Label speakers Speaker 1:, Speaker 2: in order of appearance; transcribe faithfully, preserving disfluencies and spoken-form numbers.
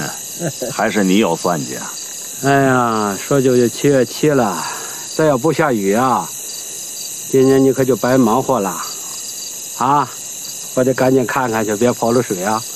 Speaker 1: 还是你有算计啊？
Speaker 2: 哎呀，说就就七月七了，再要不下雨啊，今年你可就白忙活了，啊！我得赶紧看看去，别泡了水啊。